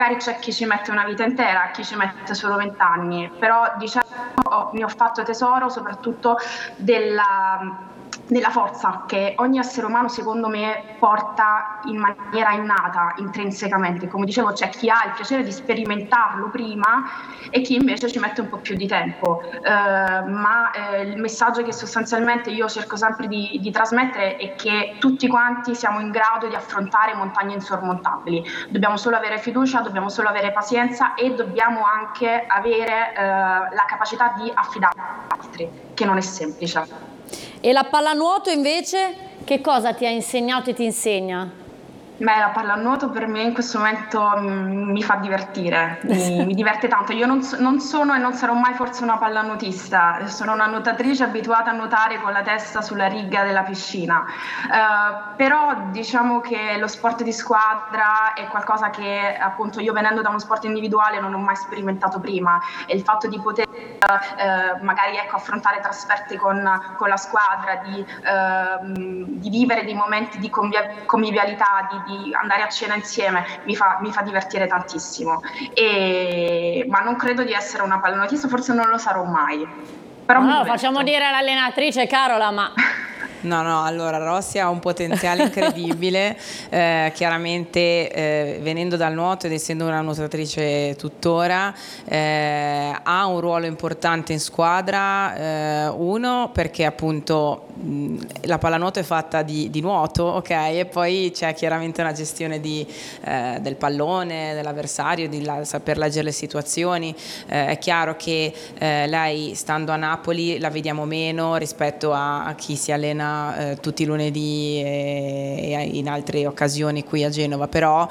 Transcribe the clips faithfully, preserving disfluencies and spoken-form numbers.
c'è chi ci mette una vita intera, chi ci mette solo vent'anni, però diciamo ho, ne ho fatto tesoro soprattutto della, della forza che ogni essere umano secondo me porta in maniera innata, intrinsecamente. Come dicevo, c'è chi ha il piacere di sperimentarlo prima e chi invece ci mette un po' più di tempo, eh, ma eh, il messaggio che sostanzialmente io cerco sempre di, di trasmettere è che tutti quanti siamo in grado di affrontare montagne insormontabili, dobbiamo solo avere fiducia, dobbiamo solo avere pazienza e dobbiamo anche avere eh, la capacità di affidarci agli altri, che non è semplice. E la pallanuoto invece che cosa ti ha insegnato e ti insegna? Beh, la pallanuoto per me in questo momento mm, mi fa divertire, mi, mi diverte tanto. Io non, non sono e non sarò mai forse una pallanuotista, sono una nuotatrice abituata a nuotare con la testa sulla riga della piscina, uh, però diciamo che lo sport di squadra è qualcosa che appunto io venendo da uno sport individuale non ho mai sperimentato prima, e il fatto di poter uh, magari ecco, affrontare trasferte con, con la squadra, di, uh, di vivere dei momenti di conviv- convivialità, di di andare a cena insieme mi fa, mi fa divertire tantissimo, e, ma non credo di essere una pallanuotista, forse non lo sarò mai, però no, no, facciamo dire all'allenatrice Carola, ma No, no, allora Rossi ha un potenziale incredibile, eh, chiaramente eh, venendo dal nuoto ed essendo una nuotatrice tuttora, eh, ha un ruolo importante in squadra, eh, uno perché appunto mh, la pallanuoto è fatta di, di nuoto, ok, e poi c'è chiaramente una gestione di, eh, del pallone, dell'avversario, di la, saper leggere le situazioni, eh, è chiaro che eh, lei stando a Napoli la vediamo meno rispetto a, a chi si allena eh, tutti i lunedì e, e in altre occasioni qui a Genova, però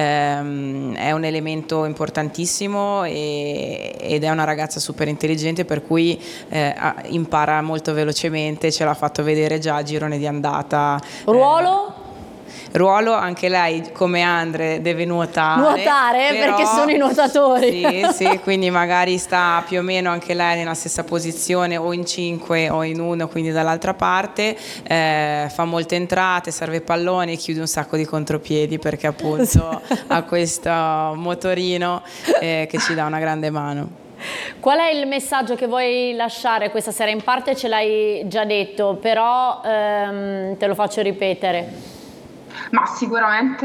ehm, è un elemento importantissimo e, ed è una ragazza super intelligente, per cui eh, impara molto velocemente, ce l'ha fatto vedere già a girone di andata. Ruolo? Eh, Ruolo, anche lei come Andre deve nuotare. Nuotare, però, perché sono i nuotatori. Sì, sì, quindi magari sta più o meno anche lei nella stessa posizione, o in cinque o in uno, quindi dall'altra parte. Eh, fa molte entrate, serve palloni e chiude un sacco di contropiedi perché appunto ha questo motorino eh, che ci dà una grande mano. Qual è il messaggio che vuoi lasciare questa sera? In parte ce l'hai già detto, però ehm, te lo faccio ripetere. Ma sicuramente,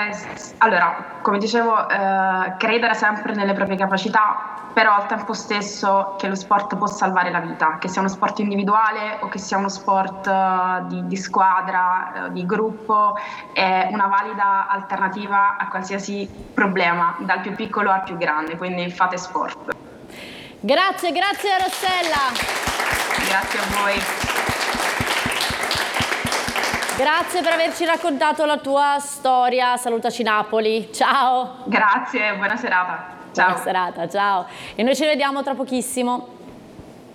allora, come dicevo, eh, credere sempre nelle proprie capacità, però al tempo stesso che lo sport può salvare la vita, che sia uno sport individuale o che sia uno sport uh, di, di squadra, uh, di gruppo, è una valida alternativa a qualsiasi problema, dal più piccolo al più grande, quindi fate sport. Grazie, grazie Rossella. Grazie a voi. Grazie per averci raccontato la tua storia, salutaci Napoli, ciao! Grazie, buona serata. Ciao. Buona serata, ciao! E noi ci vediamo tra pochissimo.